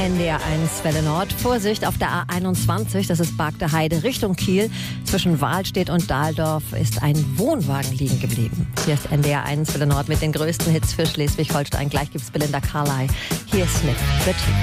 NDR1 Welle Nord. Vorsicht auf der A21, das ist Bargter Heide Richtung Kiel. Zwischen Wahlstedt und Dahldorf ist ein Wohnwagen liegen geblieben. Hier ist NDR1 Welle Nord mit den größten Hits für Schleswig-Holstein. Gleich gibt's Belinda Carlisle. Hier ist Smith, The Chief.